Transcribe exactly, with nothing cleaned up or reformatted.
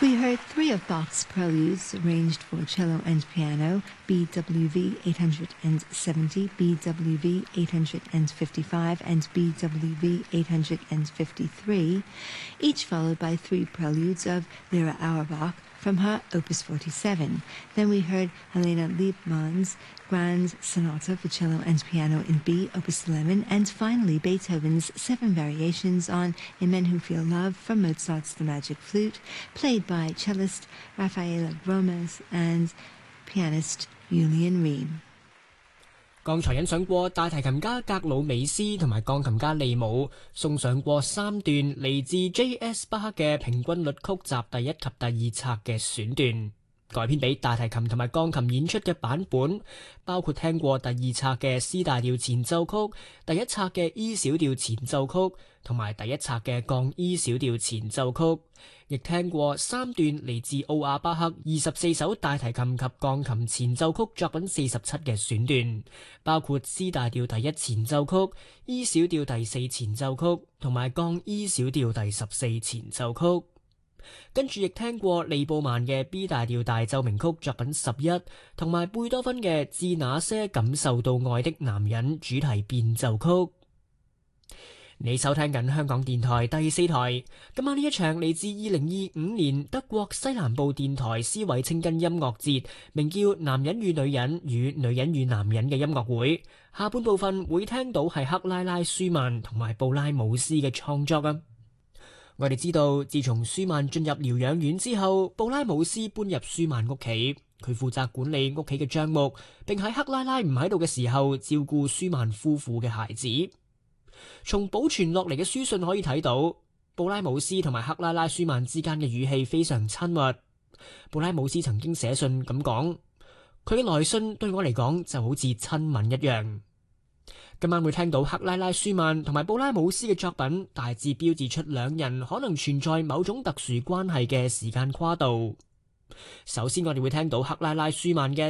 We heard three of Bach's preludes arranged for cello and piano, B W V eight seventy, B W V eight fifty-five, and B W V eight fifty-three, each followed by three preludes of Lyra Auerbach from her Opus forty-seven. Then we heard Helena Liebmann's Grand Sonata for cello and piano in B, Opus eleven, and finally Beethoven's seven variations on In Men Who Feel Love from Mozart's The Magic Flute, played by cellist Rafaela Gomez and pianist Julian Ream。 剛才欣賞過大提琴家格魯美斯同埋鋼琴家利姆送上過三段嚟自 J S 巴克嘅平均律曲集第一及第二冊嘅選段，改編俾大提琴同埋鋼琴演出嘅版本，包括聽過第二冊嘅 C 大調前奏曲、第一冊嘅 E 小調前奏曲同埋第一冊嘅降 E 小調前奏曲，亦聽過三段嚟自奧亞巴克二十四首大提琴及鋼琴前奏曲作品四十七嘅選段，包括 C 大調第一前奏曲、E 小調第四前奏曲同埋降 E 小調第十四前奏曲。跟住亦聽過利布曼嘅 B 大調大奏鳴曲作品十一，同埋貝多芬嘅致那些感受到愛的男人主題變奏曲。你收聽緊香港電台第四台，今晚呢一場嚟自二零二五年德國西南部電台斯韋清根音樂節，名叫《男人與女人與女人與男人》嘅音樂會。下半部分會聽到係克拉拉舒曼同埋布拉姆斯嘅創作啊！我哋知道，自從舒曼進入療養院之後，布拉姆斯搬入舒曼屋企，佢負責管理屋企嘅帳目，並喺克拉拉唔喺度嘅時候照顧舒曼夫婦嘅孩子。從保存落嚟嘅書信可以睇到，布拉姆斯同埋克拉拉舒曼之間嘅語氣非常親密。布拉姆斯曾經寫信咁講，佢嘅來信對我嚟講就好似親吻一樣。今晚會聽到克拉拉舒曼同埋布拉姆斯嘅作品，大致標誌出兩人可能存在某種特殊關係嘅時間跨度。首先我哋會聽到克拉拉舒曼嘅